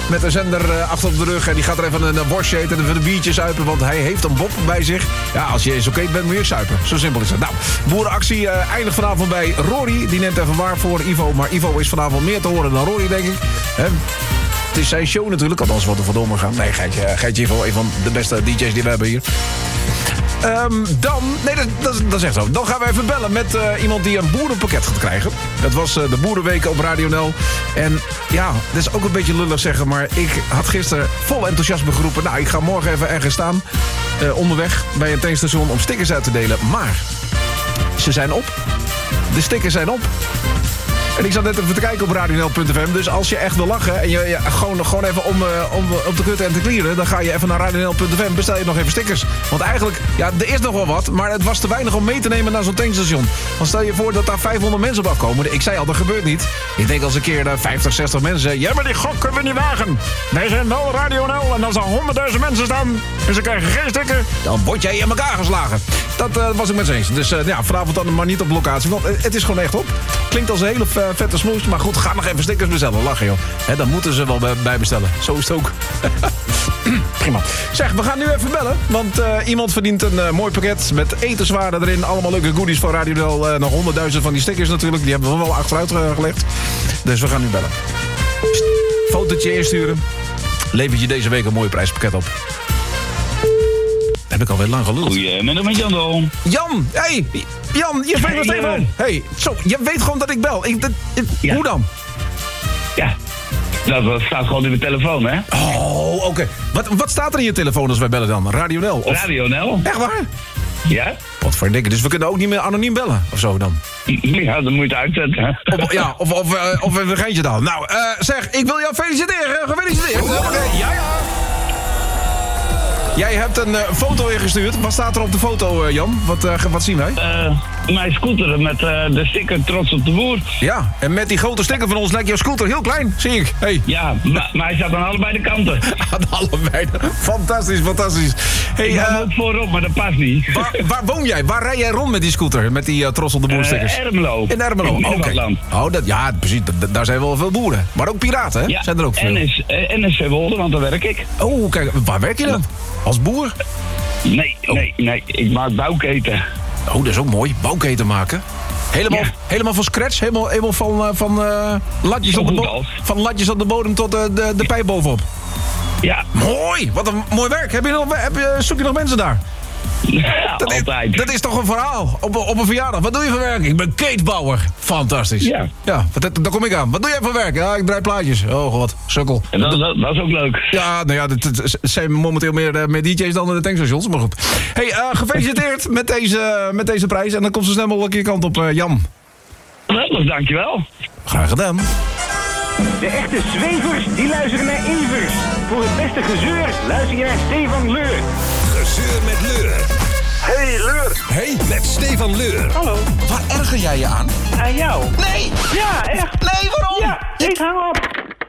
met een zender achter op de rug. En die gaat er even een worstje eten en even een biertje zuipen. Want hij heeft een bob bij zich. Ja, als je zokeet bent, moet je zuipen. Zo simpel is het. Nou, boerenactie eindigt vanavond bij Rory. Die neemt even waar voor Ivo. Maar Ivo is vanavond meer te horen dan Rory, denk ik. Het is zijn show natuurlijk. Althans, wat er vandoor gaan. Nee, Geitje Ivo, een van de beste DJ's die we hebben hier. Dat is echt zo. Dan gaan we even bellen met iemand die een boerenpakket gaat krijgen. Dat was de Boerenweek op Radio NL. En ja, dat is ook een beetje lullig zeggen, maar ik had gisteren vol enthousiasme geroepen. Nou, ik ga morgen even ergens staan, onderweg bij een tankstation om stickers uit te delen. Maar ze zijn op. De stickers zijn op. En ik zat net even te kijken op radionl.fm. Dus als je echt wil lachen en je gewoon even om op de kutten en te klieren, dan ga je even naar radionl.fm, bestel je nog even stickers. Want eigenlijk, ja, er is nog wel wat, maar het was te weinig om mee te nemen naar zo'n tankstation. Dan stel je voor dat daar 500 mensen op afkomen. Ik zei al, dat gebeurt niet. Ik denk als een keer 50, 60 mensen zeggen, ja, maar die gok kunnen we niet wagen. Wij zijn wel Radio NL en als er 100.000 mensen staan en ze krijgen geen sticker, dan word jij in elkaar geslagen. Dat was ik met ze eens. Dus vanavond dan maar niet op locatie, want het is gewoon echt op. Klinkt als een hele vette smoes, maar goed, ga nog even stickers bestellen. Lachen, joh. Dan moeten ze wel bij bestellen. Zo is het ook. Prima. Zeg, we gaan nu even bellen, want iemand verdient een mooi pakket met etenswaren erin. Allemaal leuke goodies van Radio NL. Nog 100.000 van die stickers natuurlijk. Die hebben we wel achteruit gelegd. Dus we gaan nu bellen. Fotootje insturen. Levert je deze week een mooi prijspakket op. Heb ik alweer lang geluld. Goedemiddag met Jan Dol. Jan, hey! Jan, je spreekt nog steeds van. Hey, zo, je weet gewoon dat ik bel. Ja. Hoe dan? Ja, dat staat gewoon in mijn telefoon, hè? Oh, oké. Wat staat er in je telefoon als wij bellen dan? Radio NL? Of... Radio NL. Echt waar? Ja. Wat voor dikke. Dus we kunnen ook niet meer anoniem bellen, of zo dan? Ja, dan moet je het uitzetten. Of vergeet je dan. Nou, zeg, ik wil jou feliciteren. Gefeliciteerd. Ja. Jij hebt een foto ingestuurd. Wat staat er op de foto, Jan? Wat zien wij? Mijn scooter met de sticker Trots op de Boer. Ja, en met die grote sticker van ons lijkt jouw scooter heel klein, zie ik. Hey. Ja, maar hij staat aan allebei de kanten. Aan allebei. Fantastisch. Hey, ik ga ook voorop, maar dat past niet. Waar woon jij? Waar rij jij rond met die scooter? Met die Trots op de Boer stickers? Ermelo. In Ermelo, oké. Ja, precies. Daar zijn wel veel boeren. Maar ook piraten, hè? Ja, zijn er ook veel. NSC Wolde, want daar werk ik. Oh, kijk. Waar werk je dan? Als boer? Nee. Ik maak bouwketen. Oh, dat is ook mooi. Bouwketen maken. Helemaal van scratch? Helemaal van latjes op de bodem? Van latjes op de bodem tot de pijp bovenop? Ja. Mooi! Wat een mooi werk. Zoek je nog mensen daar? Ja, altijd. Dat is toch een verhaal op een verjaardag. Wat doe je voor werk? Ik ben ketebouwer. Fantastisch. Ja, daar kom ik aan. Wat doe jij voor werk? Ja, ik draai plaatjes. Oh god, sukkel. En dat is ook leuk. Ja, nou ja, het zijn momenteel meer DJ's dan de tankstations, maar goed. Hey, gefeliciteerd met deze prijs. En dan komt zo snel mogelijk je kant op, Jan. Geweldig, dankjewel. Graag gedaan. De echte zwevers, die luisteren naar Evers. Voor het beste gezeur luister je naar Stefan Leur. Gezeur met Leur. Hey Leur. Hey, met Stefan Leur. Hallo. Waar erger jij je aan? Aan jou. Nee! Ja, echt. Nee, waarom? Ja, ik hang op.